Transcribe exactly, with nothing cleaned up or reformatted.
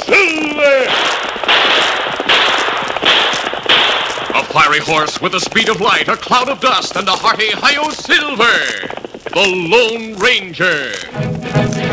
Silver! A fiery horse with the speed of light, a cloud of dust, and a hearty Hi-Yo Silver, the Lone Ranger.